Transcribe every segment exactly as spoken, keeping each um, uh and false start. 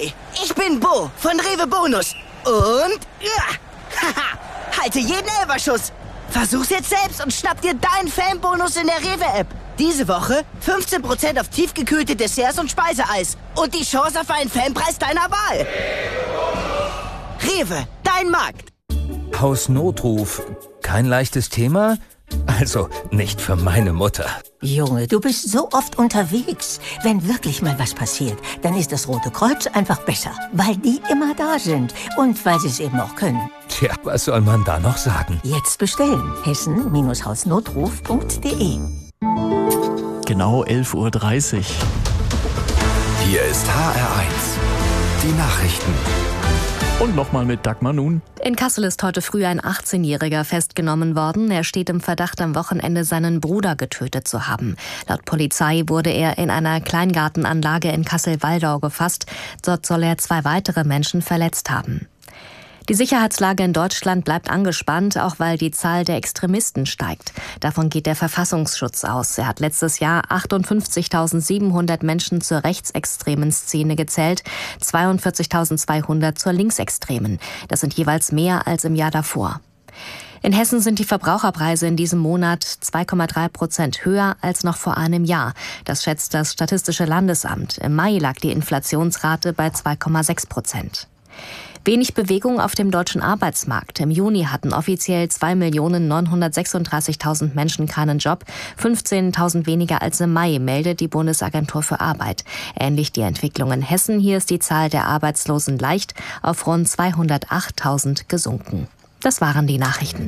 Hi, ich bin Bo von Rewe Bonus. Und... Ja, haha, halte jeden Elferschuss. Versuch's jetzt selbst und schnapp dir deinen Fanbonus in der Rewe-App. Diese Woche fünfzehn Prozent auf tiefgekühlte Desserts und Speiseeis. Und die Chance auf einen Fanpreis deiner Wahl. Rewe, dein Markt. Hausnotruf. Kein leichtes Thema? Also nicht für meine Mutter. Junge, du bist so oft unterwegs. Wenn wirklich mal was passiert, dann ist das Rote Kreuz einfach besser. Weil die immer da sind und weil sie es eben auch können. Tja, was soll man da noch sagen? Jetzt bestellen. hessen-hausnotruf punkt de. Genau elf Uhr dreißig. Hier ist H R eins. Die Nachrichten. Und nochmal mit Dagmar Nun. In Kassel ist heute früh ein achtzehnjähriger festgenommen worden. Er steht im Verdacht, am Wochenende seinen Bruder getötet zu haben. Laut Polizei wurde er in einer Kleingartenanlage in Kassel-Waldau gefasst. Dort soll er zwei weitere Menschen verletzt haben. Die Sicherheitslage in Deutschland bleibt angespannt, auch weil die Zahl der Extremisten steigt. Davon geht der Verfassungsschutz aus. Er hat letztes Jahr achtundfünfzigtausendsiebenhundert Menschen zur rechtsextremen Szene gezählt, zweiundvierzigtausendzweihundert zur linksextremen. Das sind jeweils mehr als im Jahr davor. In Hessen sind die Verbraucherpreise in diesem Monat zwei Komma drei Prozent höher als noch vor einem Jahr. Das schätzt das Statistische Landesamt. Im Mai lag die Inflationsrate bei zwei Komma sechs Prozent. Wenig Bewegung auf dem deutschen Arbeitsmarkt. Im Juni hatten offiziell zwei Millionen neunhundertsechsunddreißigtausend Menschen keinen Job, fünfzehntausend weniger als im Mai, meldet die Bundesagentur für Arbeit. Ähnlich die Entwicklung in Hessen. Hier ist die Zahl der Arbeitslosen leicht auf rund zweihundertachttausend gesunken. Das waren die Nachrichten.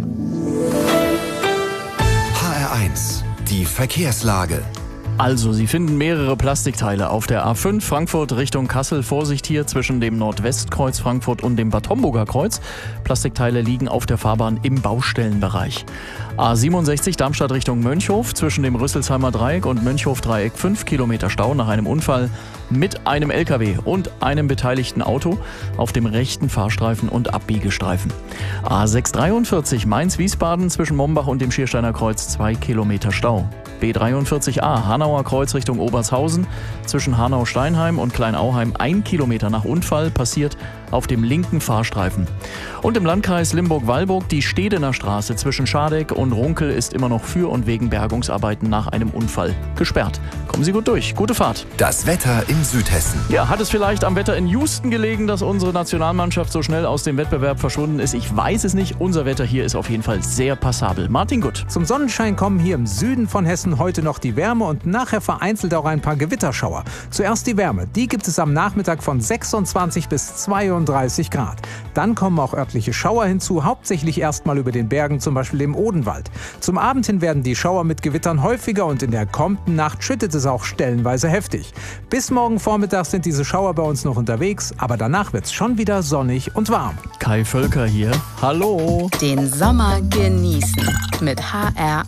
H R eins. Die Verkehrslage. Also, Sie finden mehrere Plastikteile auf der A fünf Frankfurt Richtung Kassel. Vorsicht hier zwischen dem Nordwestkreuz Frankfurt und dem Bad Homburger Kreuz. Plastikteile liegen auf der Fahrbahn im Baustellenbereich. A siebenundsechzig Darmstadt Richtung Mönchhof zwischen dem Rüsselsheimer Dreieck und Mönchhof-Dreieck fünf Kilometer Stau nach einem Unfall mit einem L K W und einem beteiligten Auto auf dem rechten Fahrstreifen und Abbiegestreifen. A sechshundertdreiundvierzig Mainz-Wiesbaden zwischen Mombach und dem Schiersteiner Kreuz zwei Kilometer Stau. B dreiundvierzig A Hanauer Kreuz Richtung Obershausen zwischen Hanau-Steinheim und Kleinauheim ein Kilometer nach Unfall passiert auf dem linken Fahrstreifen. Und im Landkreis Limburg-Weilburg die Stedener Straße zwischen Schadeck und Runkel ist immer noch für und wegen Bergungsarbeiten nach einem Unfall gesperrt. Kommen Sie gut durch. Gute Fahrt. Das Wetter in Südhessen. Ja, hat es vielleicht am Wetter in Houston gelegen, dass unsere Nationalmannschaft so schnell aus dem Wettbewerb verschwunden ist? Ich weiß es nicht. Unser Wetter hier ist auf jeden Fall sehr passabel. Martin Gutt. Zum Sonnenschein kommen hier im Süden von Hessen heute noch die Wärme und nachher vereinzelt auch ein paar Gewitterschauer. Zuerst die Wärme. Die gibt es am Nachmittag von sechsundzwanzig bis zweiunddreißig Grad. Dann kommen auch örtliche Schauer hinzu, hauptsächlich erstmal über den Bergen, zum Beispiel im Odenwald. Zum Abend hin werden die Schauer mit Gewittern häufiger und in der kommenden Nacht schüttet es auch stellenweise heftig. Bis morgen Vormittag sind diese Schauer bei uns noch unterwegs, aber danach wird es schon wieder sonnig und warm. Kai Völker hier. Hallo. Den Sommer genießen mit H R